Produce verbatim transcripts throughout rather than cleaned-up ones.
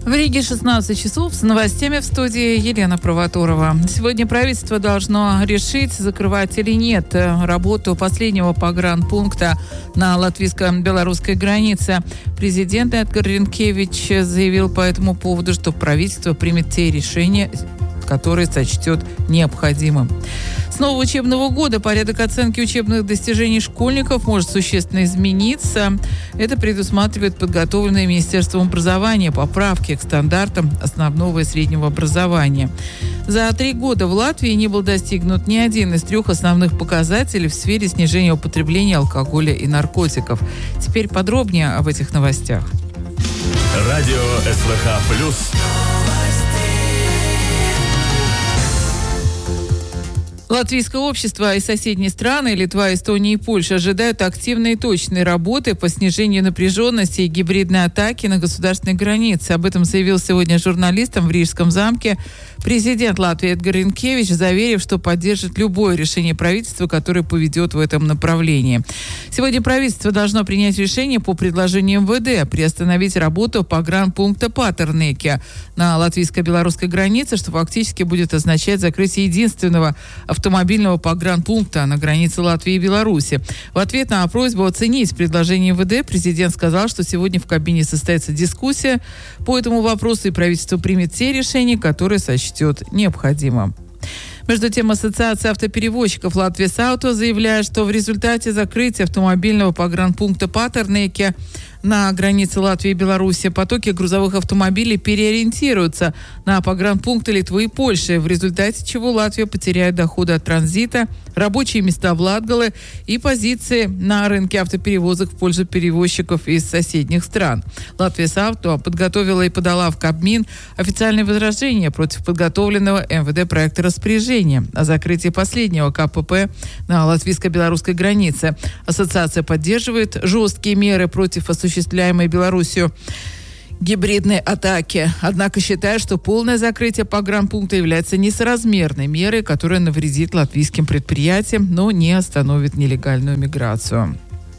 В Риге шестнадцать часов. С новостями в студии Елена Провоторова. Сегодня правительство должно решить, закрывать или нет работу последнего погранпункта на латвийско-белорусской границе. Президент Эдгар Ринкевич заявил по этому поводу, что правительство примет те решения, которые сочтет необходимым. С нового учебного года порядок оценки учебных достижений школьников может существенно измениться. Это предусматривает подготовленные Министерством образования поправки к стандартам основного и среднего образования. За три года в Латвии не был достигнут ни один из трех основных показателей в сфере снижения употребления алкоголя и наркотиков. Теперь подробнее об этих новостях. Радио СВХ плюс. Латвийское общество и соседние страны, Литва, Эстония и Польша, ожидают активной и точной работы по снижению напряженности и гибридной атаки на государственной границе. Об этом заявил сегодня журналистам в Рижском замке президент Латвии Эдгар Ринкевич, заверив, что поддержит любое решение правительства, которое поведет в этом направлении. Сегодня правительство должно принять решение по предложению эм вэ дэ приостановить работу погранпункта Патернеке на латвийско-белорусской границе, что фактически будет означать закрытие единственного автомобильного погранпункта на границе Латвии и Беларуси. В ответ на просьбу оценить предложение эм вэ дэ президент сказал, что сегодня в кабине состоится дискуссия по этому вопросу, и правительство примет те решения, которые сочтет необходимым. Между тем, Ассоциация автоперевозчиков Латвийс Ауто заявляет, что в результате закрытия автомобильного погранпункта Патернеке на границе Латвии и Беларуси потоки грузовых автомобилей переориентируются на погранпункты Литвы и Польши, в результате чего Латвия потеряет доходы от транзита, рабочие места в Латгале и позиции на рынке автоперевозок в пользу перевозчиков из соседних стран. Латвийс Ауто подготовила и подала в Кабмин официальное возражение против подготовленного эм вэ дэ проекта распоряжения о закрытии последнего ка пэ пэ на латвийско-белорусской границе. Ассоциация поддерживает жесткие меры против осуществления осуществляемой Беларусью гибридной атаки. Однако считает, что полное закрытие погранпункта является несоразмерной мерой, которая навредит латвийским предприятиям, но не остановит нелегальную миграцию.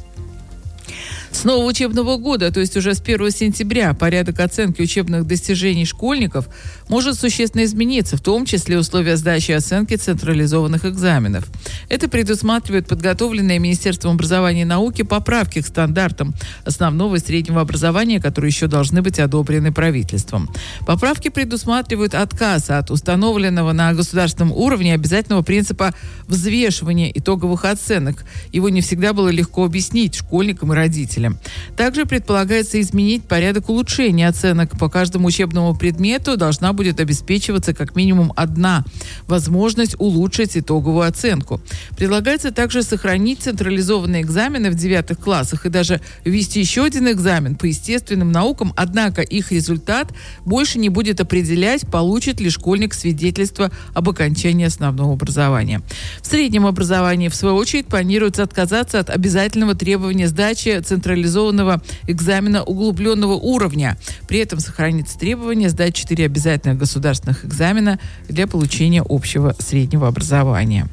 С нового учебного года, то есть уже с первого сентября, порядок оценки учебных достижений школьников может существенно измениться, в том числе условия сдачи и оценки централизованных экзаменов. Это предусматривает подготовленные Министерством образования и науки поправки к стандартам основного и среднего образования, которые еще должны быть одобрены правительством. Поправки предусматривают отказ от установленного на государственном уровне обязательного принципа взвешивания итоговых оценок. Его не всегда было легко объяснить школьникам и родителям. Также предполагается изменить порядок улучшения оценок. По каждому учебному предмету должна будет обеспечиваться как минимум одна возможность улучшить итоговую оценку. Предлагается также сохранить централизованные экзамены в девятых классах и даже ввести еще один экзамен по естественным наукам, однако их результат больше не будет определять, получит ли школьник свидетельство об окончании основного образования. В среднем образовании, в свою очередь, планируется отказаться от обязательного требования сдачи централизованного экзамена углубленного уровня. При этом сохранится требование сдать четыре обязательных государственных экзамена для получения общего среднего образования.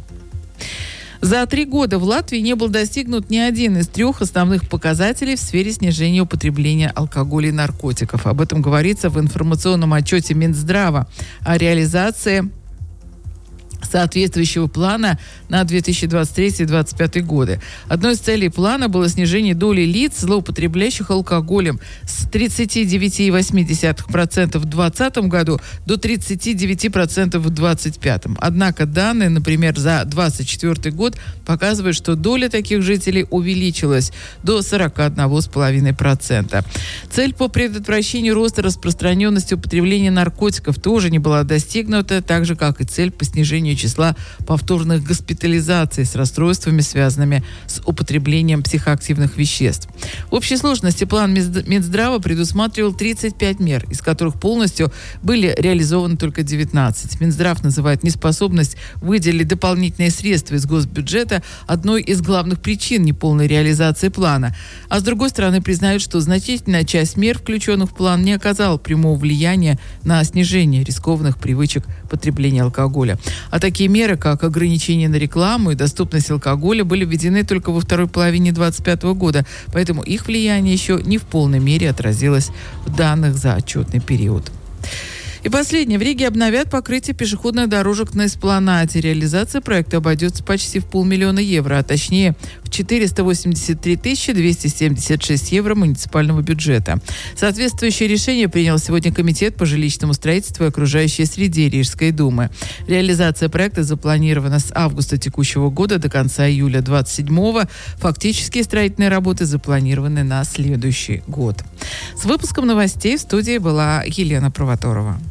За три года в Латвии не был достигнут ни один из трех основных показателей в сфере снижения употребления алкоголя и наркотиков. Об этом говорится в информационном отчете Минздрава о реализации соответствующего плана на две тысячи двадцать третий — две тысячи двадцать пятый годы. Одной из целей плана было снижение доли лиц, злоупотребляющих алкоголем, с тридцати девяти целых восьми десятых процента в двадцатом году до тридцати девяти процентов в двадцать пятом. Однако данные, например, за двадцать четвёртый год показывают, что доля таких жителей увеличилась до сорока одного целых пяти десятых процента. Цель по предотвращению роста распространенности употребления наркотиков тоже не была достигнута, так же, как и цель по снижению числа повторных госпитализаций с расстройствами, связанными с употреблением психоактивных веществ. В общей сложности план Минздрава предусматривал тридцать пять мер, из которых полностью были реализованы только девятнадцать. Минздрав называет неспособность выделить дополнительные средства из госбюджета одной из главных причин неполной реализации плана. А с другой стороны, признают, что значительная часть мер, включенных в план, не оказала прямого влияния на снижение рискованных привычек потребления алкоголя. такие меры, как ограничение на рекламу и доступность алкоголя, были введены только во второй половине двадцать пятого года, поэтому их влияние еще не в полной мере отразилось в данных за отчетный период. И последнее. В Риге обновят покрытие пешеходных дорожек на эспланаде. Реализация проекта обойдется почти в полмиллиона евро, а точнее в четыреста восемьдесят три тысячи двести семьдесят шесть евро муниципального бюджета. Соответствующее решение принял сегодня Комитет по жилищному строительству и окружающей среде Рижской думы. Реализация проекта запланирована с августа текущего года до конца июля двадцать седьмого. Фактические строительные работы запланированы на следующий год. С выпуском новостей в студии была Елена Провоторова.